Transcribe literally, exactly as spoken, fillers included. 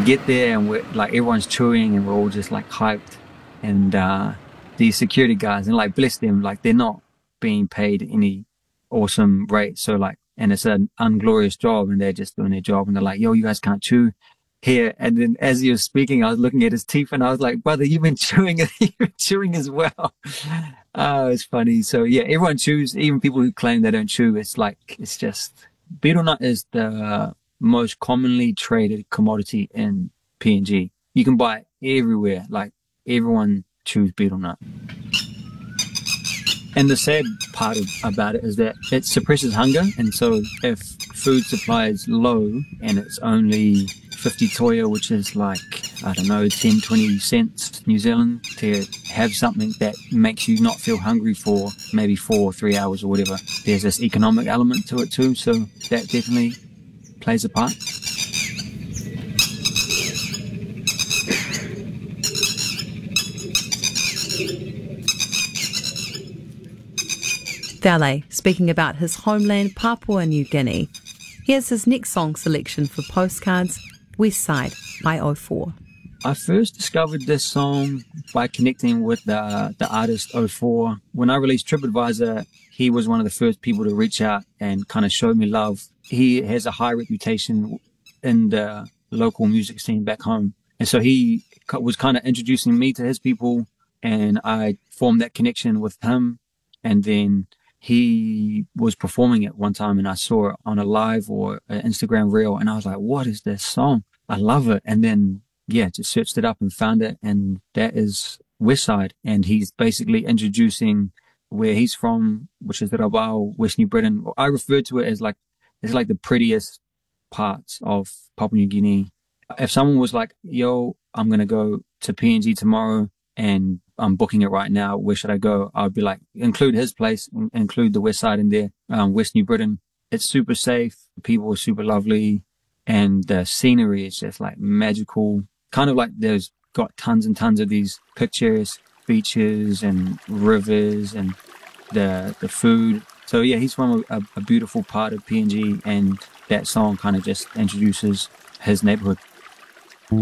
get there and we're like, everyone's chewing and we're all just like hyped. And uh, these security guys, and like, bless them, like they're not being paid any awesome rate. So like, and it's an unglorious job and they're just doing their job. And they're like, yo, you guys can't chew here. And then as he was speaking, I was looking at his teeth and I was like, brother, you've been chewing, you've been chewing as well. Oh, it's funny. So yeah, everyone chews, even people who claim they don't chew. It's like, it's just, betel nut is the most commonly traded commodity in P N G. You can buy it everywhere. Like everyone chews betel nut. And the sad part of, about it is that it suppresses hunger. And so if food supply is low and it's only fifty toea, which is like, I don't know, ten, twenty cents New Zealand, to have something that makes you not feel hungry for maybe four or three hours or whatever, there's this economic element to it too. So that definitely plays a part. Dele speaking about his homeland, Papua New Guinea. Here's his next song selection for Postcards, West Side by oh four. I first discovered this song by connecting with the, the artist oh four. When I released TripAdvisor, he was one of the first people to reach out and kind of show me love. He has a high reputation in the local music scene back home. And so he was kind of introducing me to his people, and I formed that connection with him. And then he was performing it one time and I saw it on a live or an Instagram reel and I was like, what is this song? I love it. And then, yeah, just searched it up and found it. And that is West Side. And he's basically introducing where he's from, which is the Rabaul, West New Britain. I refer to it as like, it's like the prettiest parts of Papua New Guinea. If someone was like, yo, I'm going to go to P N G tomorrow and I'm booking it right now, where should I go? I'd be like, include his place, include the West Side in there, um, West New Britain. It's super safe. People are super lovely. And the scenery is just like magical. Kind of like there's got tons and tons of these pictures, beaches and rivers and the, the food. So yeah, he's from a, a beautiful part of P N G, and that song kind of just introduces his neighborhood.